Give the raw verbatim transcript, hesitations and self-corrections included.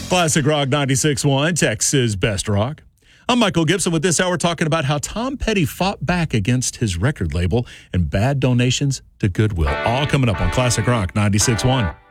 Classic Rock ninety-six point one, Texas Best Rock. I'm Michael Gibson with this hour talking about how Tom Petty fought back against his record label and bad donations to Goodwill. All coming up on Classic Rock ninety-six point one.